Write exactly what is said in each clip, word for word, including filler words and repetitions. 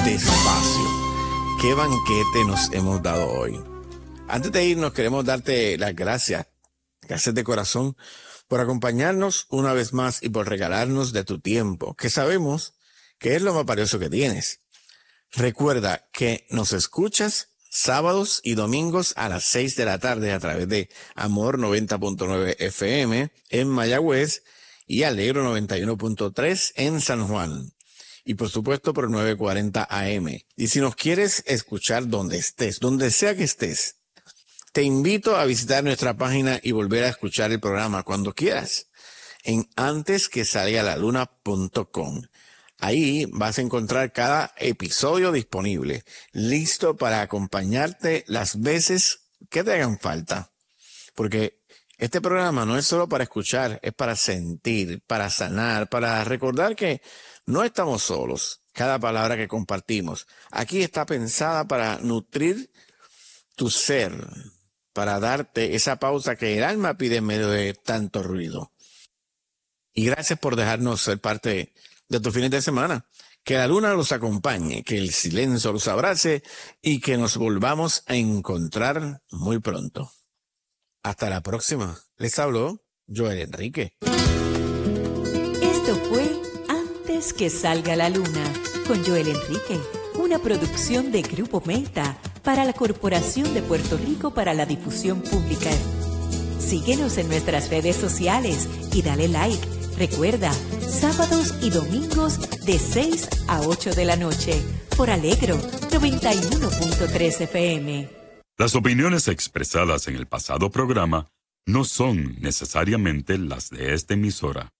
este espacio. Qué banquete nos hemos dado hoy. Antes de irnos, queremos darte las gracias, gracias de corazón, por acompañarnos una vez más y por regalarnos de tu tiempo, que sabemos que es lo más valioso que tienes. Recuerda que nos escuchas sábados y domingos a las seis de la tarde a través de Amor noventa punto nueve F M en Mayagüez y Alegro noventa y uno punto tres en San Juan. Y por supuesto por nueve cuarenta A M. Y si nos quieres escuchar donde estés, donde sea que estés, te invito a visitar nuestra página y volver a escuchar el programa cuando quieras en antes que salga la luna punto com. Ahí vas a encontrar cada episodio disponible, listo para acompañarte las veces que te hagan falta. Porque este programa no es solo para escuchar, es para sentir, para sanar, para recordar que no estamos solos. Cada palabra que compartimos aquí está pensada para nutrir tu ser, para darte esa pausa que el alma pide en medio de tanto ruido. Y gracias por dejarnos ser parte de tus fines de semana. Que la luna los acompañe, que el silencio los abrace y que nos volvamos a encontrar muy pronto. Hasta la próxima. Les habló Joel Enrique. Esto fue Antes que salga la luna con Joel Enrique, una producción de Grupo Meta para la Corporación de Puerto Rico para la Difusión Pública. Síguenos en nuestras redes sociales y dale like. Recuerda, sábados y domingos de seis a ocho de la noche por Alegro noventa y uno punto tres F M. Las opiniones expresadas en el pasado programa no son necesariamente las de esta emisora.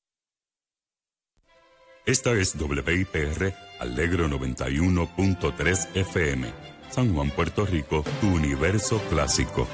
Esta es W I P R Alegro noventa y uno punto tres F M, San Juan, Puerto Rico, tu universo clásico.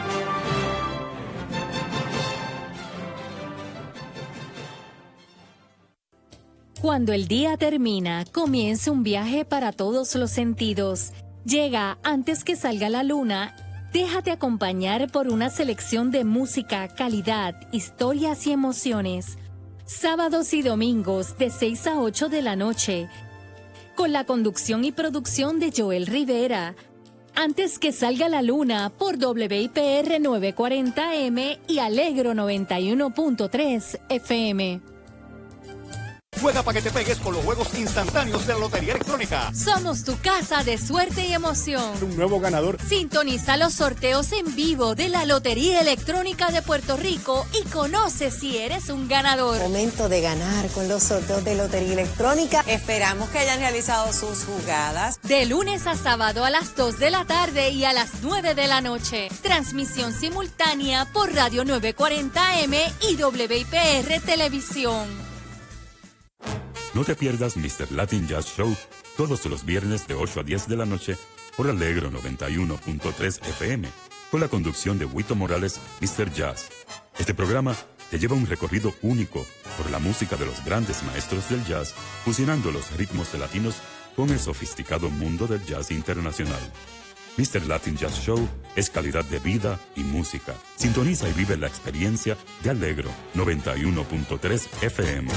Cuando el día termina, comienza un viaje para todos los sentidos. Llega antes que salga la luna. Déjate acompañar por una selección de música, calidad, historias y emociones. Sábados y domingos de seis a ocho de la noche. Con la conducción y producción de Joel Rivera. Antes que salga la luna por W I P R nueve cuarenta A M y Alegro noventa y uno punto tres F M. Juega para que te pegues con los juegos instantáneos de la Lotería Electrónica. Somos tu casa de suerte y emoción. Un nuevo ganador. Sintoniza los sorteos en vivo de la Lotería Electrónica de Puerto Rico y conoce si eres un ganador. Momento de ganar con los sorteos de Lotería Electrónica. Esperamos que hayan realizado sus jugadas. De lunes a sábado a las dos de la tarde y a las nueve de la noche. Transmisión simultánea por Radio nueve cuarenta A M y W I P R Televisión. No te pierdas mister Latin Jazz Show todos los viernes de ocho a diez de la noche por Alegro noventa y uno punto tres F M con la conducción de Huito Morales, mister Jazz. Este programa te lleva un recorrido único por la música de los grandes maestros del jazz, fusionando los ritmos de latinos con el sofisticado mundo del jazz internacional. mister Latin Jazz Show es calidad de vida y música. Sintoniza y vive la experiencia de Alegro noventa y uno punto tres F M.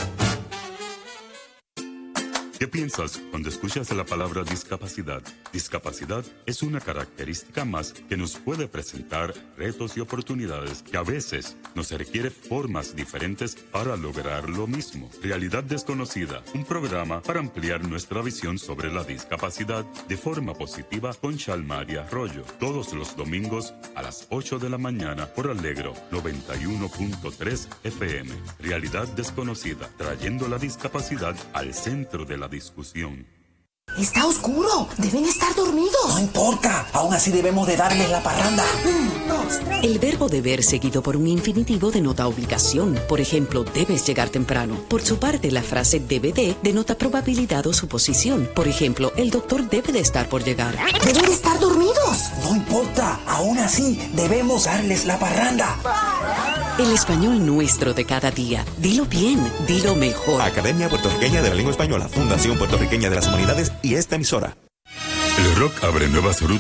¿Qué piensas cuando escuchas la palabra discapacidad? Discapacidad es una característica más que nos puede presentar retos y oportunidades que a veces nos requiere formas diferentes para lograr lo mismo. Realidad Desconocida, un programa para ampliar nuestra visión sobre la discapacidad de forma positiva con Chalmaria Arroyo. Todos los domingos a las ocho de la mañana por Alegro noventa y uno punto tres F M. Realidad Desconocida, trayendo la discapacidad al centro de la discusión. Está oscuro. Deben estar dormidos. No importa. Aún así debemos de darles la parranda. Un, dos, tres. El verbo deber seguido por un infinitivo denota obligación. Por ejemplo, debes llegar temprano. Por su parte, la frase debe de denota probabilidad o suposición. Por ejemplo, el doctor debe de estar por llegar. Deben de estar dormidos. No importa. Aún así debemos darles la parranda. El español nuestro de cada día. Dilo bien, dilo mejor. Academia Puertorriqueña de la Lengua Española, Fundación Puertorriqueña de las Humanidades y esta emisora. El rock abre nuevas rutas